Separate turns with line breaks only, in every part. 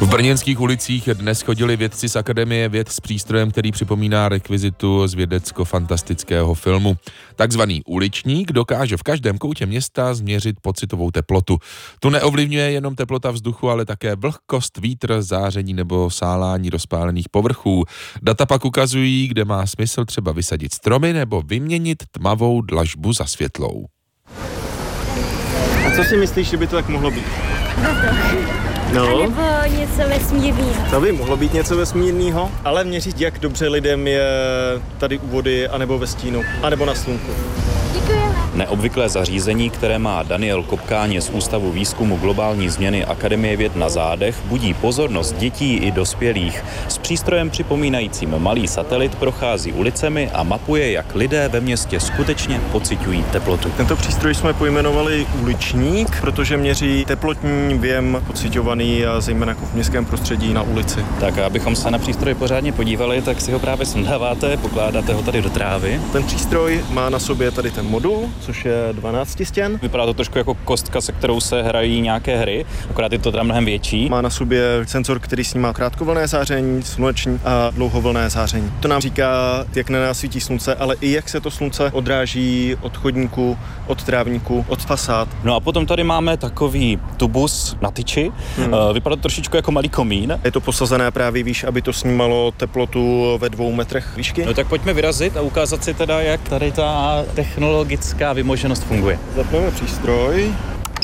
V brněnských ulicích dnes chodili vědci z Akademie věd s přístrojem, který připomíná rekvizitu z vědecko-fantastického filmu. Takzvaný uličník dokáže v každém koutě města změřit pocitovou teplotu. Tu neovlivňuje jenom teplota vzduchu, ale také vlhkost, vítr, záření nebo sálání rozpálených povrchů. Data pak ukazují, kde má smysl třeba vysadit stromy nebo vyměnit tmavou dlažbu za světlou.
A co si myslíš, že by to tak mohlo být? No.
A nebo něco vesmírného.
To by mohlo být něco vesmírného, ale měřit, jak dobře lidem je tady u vody, anebo ve stínu, anebo na slunku.
Děkujeme.
Neobvyklé zařízení, které má Daniel Kopkáně z Ústavu výzkumu globální změny Akademie věd na zádech, budí pozornost dětí i dospělých. S přístrojem připomínajícím malý satelit prochází ulicemi a mapuje, jak lidé ve městě skutečně pociťují teplotu.
Tento přístroj jsme pojmenovali uličník, protože měří teplotní věm pociťovaný a zejména jako v městském prostředí na ulici.
Tak abychom se na přístroj pořádně podívali, tak si ho právě sundáváte, pokládáte ho tady do trávy.
Ten přístroj má na sobě tady ten modul, což je 12 stěn.
Vypadá to trošku jako kostka, se kterou se hrají nějaké hry, akorát je to teda mnohem větší.
Má na sobě senzor, který snímá krátkovlnné záření, sluneční a dlouhovlnné záření. To nám říká, jak na nás svítí slunce, ale i jak se to slunce odráží od chodníku, od trávníku, od fasád.
No a potom tady máme takový tubus na tyči. Vypadá to trošičku jako malý komín.
Je to posazené právě výš, aby to snímalo teplotu ve 2 metrech výšky.
No tak pojďme vyrazit a ukázat si teda, jak tady ta technologická vymoženost funguje.
Zapneme přístroj.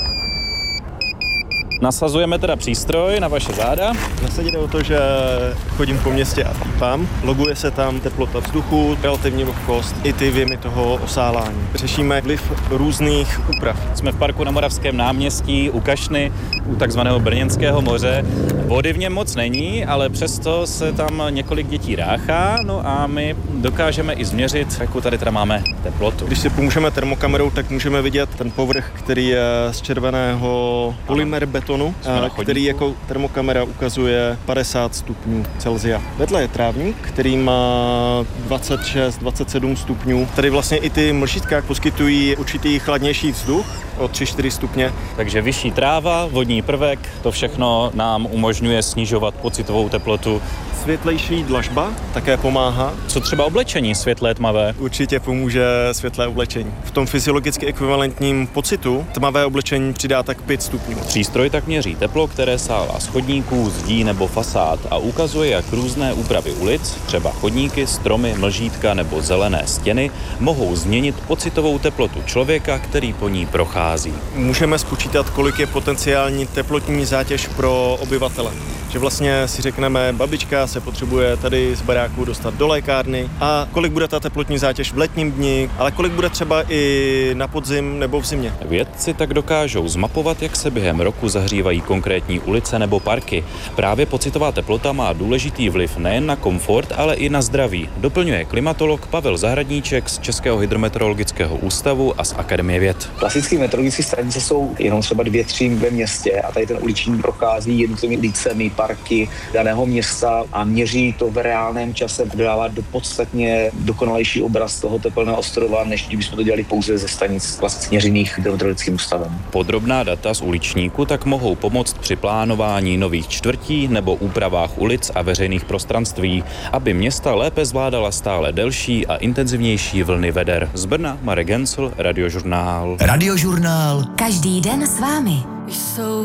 Nasazujeme teda přístroj na vaše záda.
Zase jde o to, že chodím po městě a pípám. Loguje se tam teplota vzduchu, relativní vlhkost i ty věmy toho osálání. Řešíme vliv různých úprav.
Jsme v parku na Moravském náměstí u Kašny, u takzvaného Brněnského moře. Vody v něm moc není, ale přesto se tam několik dětí ráchá, no a my dokážeme i změřit, jakou tady teda máme teplotu.
Když si pomůžeme termokamerou, tak můžeme vidět ten povrch, který je z červeného polymer betonu, který jako termokamera ukazuje 50 stupňů Celsia. Vedle je trávník, který má 26-27 stupňů. Tady vlastně i ty mlžítka poskytují určitý chladnější vzduch o 3-4 stupně.
Takže vyšší tráva, vodní prvek, to všechno nám umožňuje snižovat pocitovou teplotu.
Světlejší dlažba také pomáhá.
Co třeba oblečení světlé, tmavé?
Určitě pomůže světlé oblečení. V tom fyziologicky ekvivalentním pocitu tmavé oblečení přidá tak 5 stupňů.
Přístroj tak měří teplo, které sává z chodníků, zdí nebo fasád a ukazuje, jak různé úpravy ulic, třeba chodníky, stromy, mlžítka nebo zelené stěny, mohou změnit pocitovou teplotu člověka, který po ní prochází.
Můžeme spočítat, kolik je potenciální teplotní zátěž pro obyvatele. Že vlastně si řekneme, babička se potřebuje tady z baráku dostat do lékárny a kolik bude ta teplotní zátěž v letním dni, ale kolik bude třeba i na podzim nebo v zimě.
Vědci tak dokážou zmapovat, jak se během roku zahřívají konkrétní ulice nebo parky. Právě pocitová teplota má důležitý vliv nejen na komfort, ale i na zdraví, doplňuje klimatolog Pavel Zahradníček z Českého hydrometeorologického ústavu a z Akademie věd.
Klasické meteorologické stanice jsou jenom třeba 2-3 ve městě a tady ten uliční prochází jednotlivými ulicemi, parky daného města a měří to v reálném čase, dává do podstatně dokonalejší obraz toho tepelného ostrova, než kdybychom to dělali pouze ze stanic klasicky měřených hydrometeorologickým ústavem.
Podrobná data z uličníku tak mohou pomoct při plánování nových čtvrtí nebo úpravách ulic a veřejných prostranství, aby města lépe zvládala stále delší a intenzivnější vlny veder. Z Brna Marek Gencl, Radiožurnál.
Radiožurnál.
Každý den s vámi.